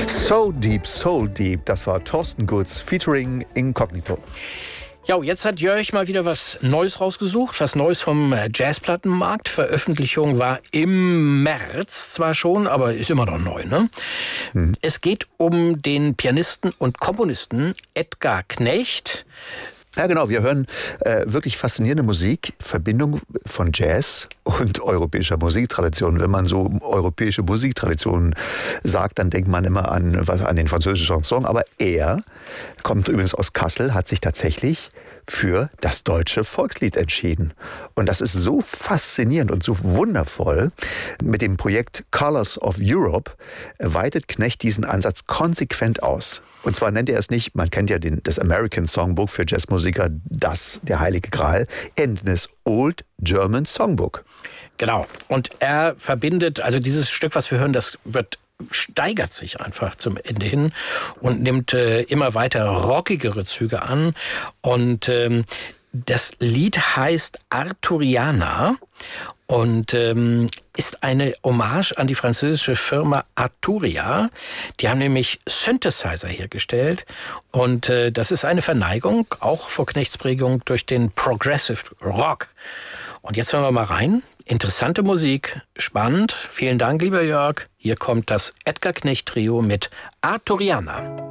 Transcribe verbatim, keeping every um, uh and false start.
So Deep, Soul Deep, das war Thorsten Gutz featuring Incognito. Ja, jetzt hat Jörg mal wieder was Neues rausgesucht, was Neues vom Jazzplattenmarkt. Veröffentlichung war im März zwar schon, aber ist immer noch neu, ne? Hm. Es geht um den Pianisten und Komponisten Edgar Knecht. Ja, genau. Wir hören äh, wirklich faszinierende Musik, Verbindung von Jazz und europäischer Musiktradition. Wenn man so europäische Musiktraditionen sagt, dann denkt man immer an, was, an den französischen Chanson. Aber er kommt übrigens aus Kassel, hat sich tatsächlich für das deutsche Volkslied entschieden. Und das ist so faszinierend und so wundervoll. Mit dem Projekt Colors of Europe weitet Knecht diesen Ansatz konsequent aus. Und zwar nennt er es nicht, man kennt ja den, das American Songbook für Jazzmusiker, das, der heilige Gral, er nennt es Old German Songbook. Genau. Und er verbindet, also dieses Stück, was wir hören, das wird steigert sich einfach zum Ende hin und nimmt äh, immer weiter rockigere Züge an. Und ähm, das Lied heißt Arturiana und ähm, ist eine Hommage an die französische Firma Arturia. Die haben nämlich Synthesizer hergestellt und äh, das ist eine Verneigung, auch vor Knechts Prägung, durch den Progressive Rock. Und jetzt hören wir mal rein. Interessante Musik, spannend. Vielen Dank, lieber Jörg. Hier kommt das Edgar Knecht Trio mit Arturiana.